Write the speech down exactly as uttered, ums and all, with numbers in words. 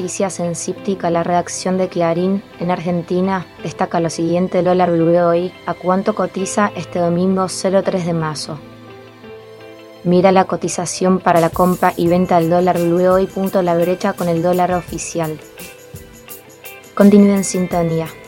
noticias en Cíptica, la redacción de Clarín en Argentina destaca lo siguiente del dólar blue hoy: ¿a cuánto cotiza este domingo cero tres de marzo? Mira la cotización para la compra y venta del dólar blue hoy. La brecha con el dólar oficial. Continúe en sintonía.